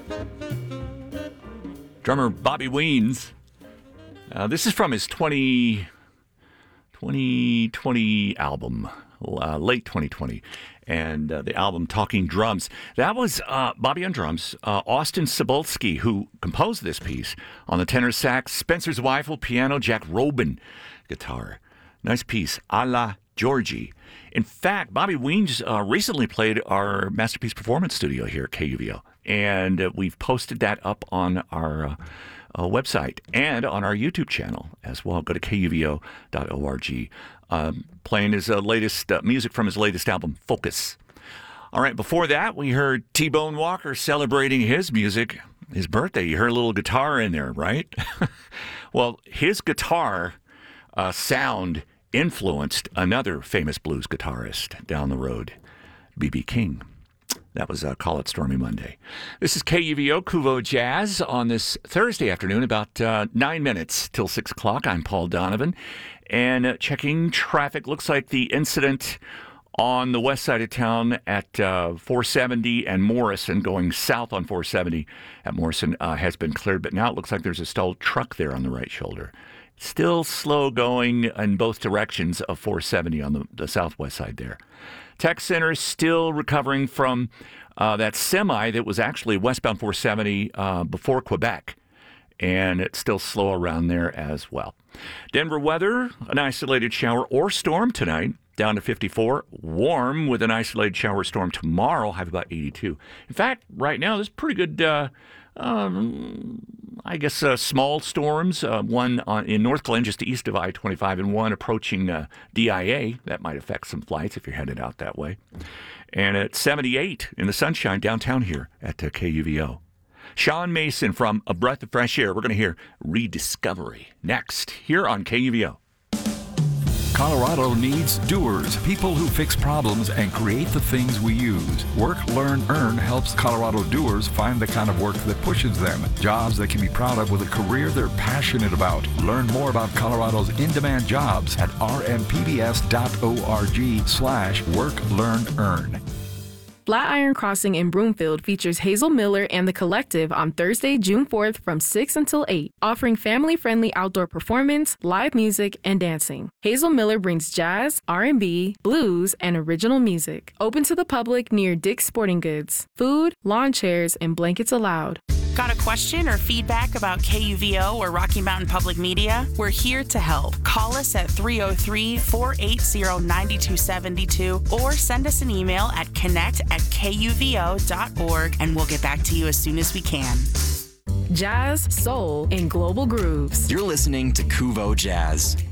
Drummer Bobby Weens. This is from his 2020 album, late 2020, and the album Talking Drums. That was Bobby on drums, Austin Cebulski, who composed this piece, on the tenor sax, Spencer Zweifel piano, Jack Robin guitar. Nice piece, a la Georgie. In fact, Bobby Weens recently played our Masterpiece Performance Studio here at KUVO, and we've posted that up on our website and on our YouTube channel as well. Go to kuvo.org. Playing his latest music from his latest album, Focus. All right, before that, we heard T-Bone Walker celebrating his music, his birthday. You heard a little guitar in there, right? Well, his guitar sound influenced another famous blues guitarist down the road, B.B. King. That was Call It Stormy Monday. This is KUVO, KUVO Jazz, on this Thursday afternoon, about 9 minutes till 6 o'clock. I'm Paul Donovan. And checking traffic, looks like the incident on the west side of town at 470 and Morrison, going south on 470 at Morrison, has been cleared. But now it looks like there's a stalled truck there on the right shoulder. Still slow going in both directions of 470 on the southwest side there. Tech Center is still recovering from that semi that was actually westbound 470 before Quebec, and it's still slow around there as well. Denver weather, an isolated shower or storm tonight, down to 54. Warm with an isolated shower or storm tomorrow, have about 82. In fact, right now, there's pretty good, small storms. One in North Glen, just east of I-25, and one approaching DIA. That might affect some flights if you're headed out that way. And at 78 in the sunshine downtown here at KUVO. Sean Mason from A Breath of Fresh Air. We're going to hear Rediscovery next here on KUVO. Colorado needs doers, people who fix problems and create the things we use. Work, Learn, Earn helps Colorado doers find the kind of work that pushes them. Jobs they can be proud of with a career they're passionate about. Learn more about Colorado's in-demand jobs at rmpbs.org/Work, Learn, Earn. Flatiron Crossing in Broomfield features Hazel Miller and The Collective on Thursday, June 4th from 6 until 8, offering family-friendly outdoor performance, live music, and dancing. Hazel Miller brings jazz, R&B, blues, and original music. Open to the public near Dick's Sporting Goods. Food, lawn chairs, and blankets allowed. Got a question or feedback about KUVO or Rocky Mountain Public Media? We're here to help. Call us at 303-480-9272 or send us an email at connect@kuvo.org and we'll get back to you as soon as we can. Jazz, soul, and global grooves. You're listening to KUVO Jazz.